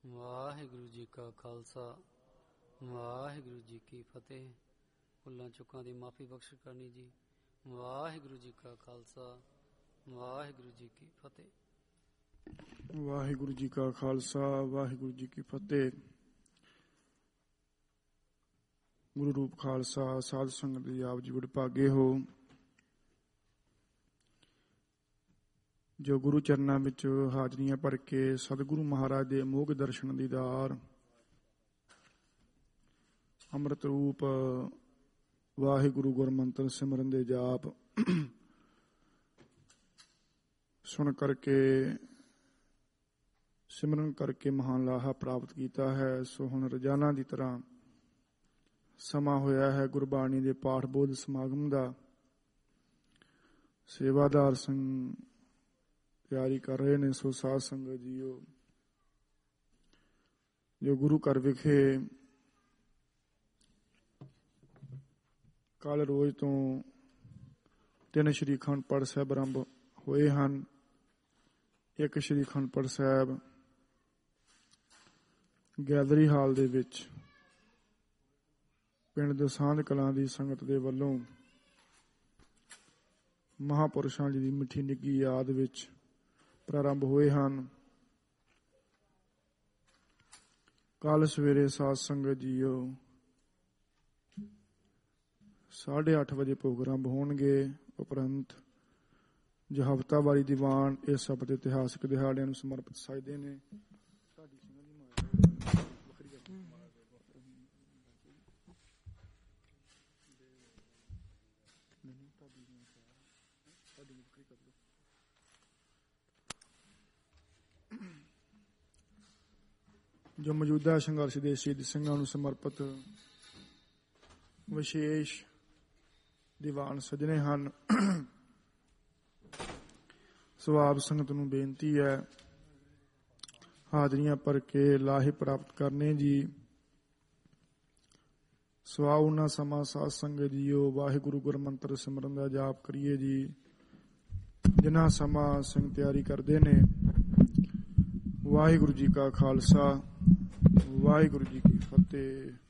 ਵਾਹਿਗੁਰੂ ਜੀ ਕਾ ਖਾਲਸਾ ਵਾਹਿਗੁਰੂ ਜੀ ਕੀ ਫਤਿਹ। ਭੁੱਲਾਂ ਚੁੱਕਾਂ ਦੀ ਮਾਫੀ ਬਖਸ਼ ਕਰਨੀ ਜੀ। ਵਾਹਿਗੁਰੂ ਜੀ ਕਾ ਖਾਲਸਾ ਵਾਹਿਗੁਰੂ ਜੀ ਕੀ ਫਤਿਹ। ਵਾਹਿਗੁਰੂ ਜੀ ਕਾ ਖਾਲਸਾ ਵਾਹਿਗੁਰੂ ਜੀ ਕੀ ਫਤਿਹ। ਗੁਰੂ ਰੂਪ ਖਾਲਸਾ ਸਾਧ ਸੰਗਤ ਦੀ ਆਪ ਜੀ ਵਡਭਾਗੇ ਹੋ ਜੋ ਗੁਰੂ ਚਰਨਾਂ ਵਿੱਚ ਹਾਜ਼ਰੀਆਂ ਭਰ ਕੇ ਸਤਿਗੁਰੂ ਮਹਾਰਾਜ ਦੇ ਅਮੋਘ ਦਰਸ਼ਨ ਦੀਦਾਰ ਅੰਮ੍ਰਿਤ ਰੂਪ ਵਾਹਿਗੁਰੂ ਗੁਰਮੰਤਰ ਸਿਮਰਨ ਦੇ ਜਾਪ ਸੁਣ ਕਰਕੇ ਸਿਮਰਨ ਕਰਕੇ ਮਹਾਨ ਲਾਹਾ ਪ੍ਰਾਪਤ ਕੀਤਾ ਹੈ। ਸੋ ਹੁਣ ਰੋਜ਼ਾਨਾ ਦੀ ਤਰ੍ਹਾਂ ਸਮਾਂ ਹੋਇਆ ਹੈ ਗੁਰਬਾਣੀ ਦੇ ਪਾਠ ਬੋਧ ਸਮਾਗਮ ਦਾ। ਸੇਵਾਦਾਰ ਸਿੰਘ ਤਿਆਰੀ ਕਰ ਰਹੇ ਨੇ। ਸੋ ਸਾਧ ਸੰਗਤ ਜੀਓ ਜੋ ਗੁਰੂ ਘਰ ਵਿਖੇ ਕੱਲ ਰੋਜ਼ ਤੋਂ 3 ਸ਼੍ਰੀ ਅਖੰਡ ਪਾਠ ਸਾਹਿਬ ਆਰੰਭ ਹੋਏ ਹਨ। 1 ਸ਼੍ਰੀ ਅਖੰਡ ਪਾਠ ਸਾਹਿਬ ਗੈਲਰੀ ਹਾਲ ਦੇ ਵਿੱਚ ਪਿੰਡ ਦਸਾਂਝ ਕਲਾਂ ਦੀ ਸੰਗਤ ਦੇ ਵੱਲੋਂ ਮਹਾਂਪੁਰਸ਼ਾਂ ਜੀ ਦੀ ਮਿੱਠੀ ਨਿੱਘੀ ਯਾਦ ਵਿੱਚ ਪ੍ਰਾਰੰਭ ਹੋਏ ਹਨ। ਕੱਲ ਸਵੇਰੇ ਸਾਧ ਸੰਗਤ ਜੀਓ 8:30 ਵਜੇ ਪ੍ਰੋਗਰਾਮ ਹੋਣਗੇ। ਉਪਰੰਤ ਜੋ ਹਫ਼ਤਾਵਾਰੀ ਦੀਵਾਨ ਇਸ ਸ਼ਬਦ ਇਤਿਹਾਸਕ ਦਿਹਾੜਿਆਂ ਨੂੰ ਸਮਰਪਿਤ ਸਜਦੇ ਨੇ। ਜੋ ਮੌਜੂਦਾ ਸੰਘਰਸ਼ ਦੇ ਸ਼ਹੀਦ ਸਿੰਘਾਂ ਨੂੰ ਸਮਰਪਿਤ ਵਿਸ਼ੇਸ਼ ਦੀਵਾਨ ਸਜਣੇ ਹਨ। ਸੋ ਆਪ ਸੰਗਤ ਨੂੰ ਬੇਨਤੀ ਹੈ ਹਾਜ਼ਰੀਆਂ ਭਰ ਕੇ ਲਾਹੇ ਪ੍ਰਾਪਤ ਕਰਨੇ ਜੀ। ਸਵਾ ਉਹਨਾਂ ਸਮਾਂ ਸਾਧ ਸੰਗਤ ਜੀਓ ਵਾਹਿਗੁਰੂ ਗੁਰਮੰਤਰ ਸਿਮਰਨ ਦਾ ਜਾਪ ਕਰੀਏ ਜੀ। ਜਿਨ੍ਹਾਂ ਸਮਾਂ ਸਿੰਘ ਤਿਆਰੀ ਕਰਦੇ ਨੇ। ਵਾਹਿਗੁਰੂ ਜੀ ਕਾ ਖਾਲਸਾ ਵਾਹਿਗੁਰੂ ਜੀ ਕੀ ਫਤਿਹ।